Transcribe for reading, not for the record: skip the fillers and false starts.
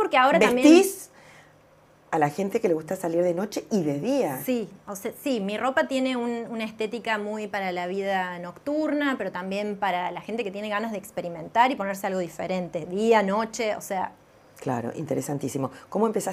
porque ahora también... ¿Vestís a la gente que le gusta salir de noche y de día? Sí, o sea, sí, mi ropa tiene una estética muy para la vida nocturna, pero también para la gente que tiene ganas de experimentar y ponerse algo diferente, día, noche, o sea... Claro, interesantísimo. ¿Cómo empezaste